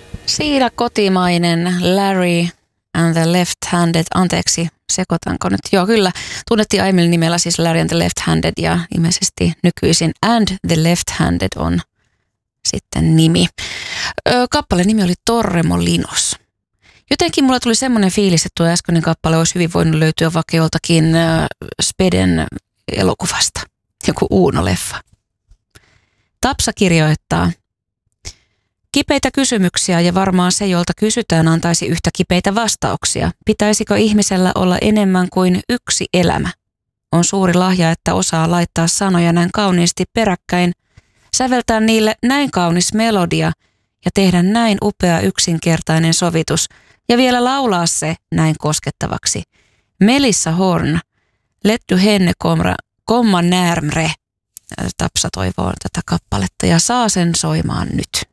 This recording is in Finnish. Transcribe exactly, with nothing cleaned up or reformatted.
Siinä kotimainen Larry and the Left-Handed, anteeksi, sekoitanko nyt? Joo, kyllä. Tunnettiin aiemmin nimellä siis Larry and the Left-Handed ja ilmeisesti nykyisin And the Left-Handed on sitten nimi. Ö, kappaleen nimi oli Torremolinos. Jotenkin mulla tuli semmoinen fiilis, että tuo äskeinen kappale olisi hyvin voinut löytyä vaikka joltakin ö, Speden elokuvasta. Joku Uuno-leffa. Tapsa kirjoittaa: kipeitä kysymyksiä ja varmaan se, jolta kysytään, antaisi yhtä kipeitä vastauksia. Pitäisikö ihmisellä olla enemmän kuin yksi elämä? On suuri lahja, että osaa laittaa sanoja näin kauniisti peräkkäin, säveltää niille näin kaunis melodia ja tehdä näin upea yksinkertainen sovitus ja vielä laulaa se näin koskettavaksi. Melissa Horn, Let du henne komma, komma närmre. Tapsa toivoo tätä kappaletta ja saa sen soimaan nyt.